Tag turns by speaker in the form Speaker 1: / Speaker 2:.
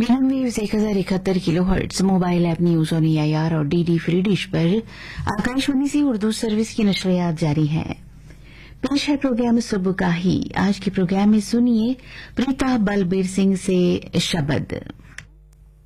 Speaker 1: Medium waves 1071 kilohertz, mobile app news on AIR और DD free dish पर आकाशवाणी से Urdu service की नशरियात जारी हैं। पेश है प्रोग्राम सुबह का ही। आज के प्रोग्राम में सुनिए प्रीता बलबीर सिंह से शबद।